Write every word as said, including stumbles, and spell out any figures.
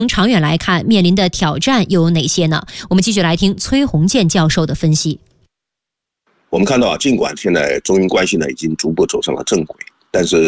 从长远来看，面临的挑战又有哪些呢？我们继续来听崔洪建教授的分析。 我们看到啊，尽管现在中英关系呢已经逐步走上了正轨，但是